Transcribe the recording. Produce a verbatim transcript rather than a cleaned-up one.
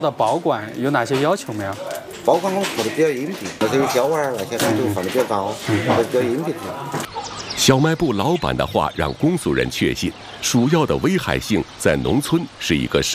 到保管有哪些要求没有？ 保管我们放的比较隐蔽，那这个胶碗儿那些它就放的比较高，都比较隐蔽。 小卖部老板的话让公诉人确信，鼠药的危害性在农村是一个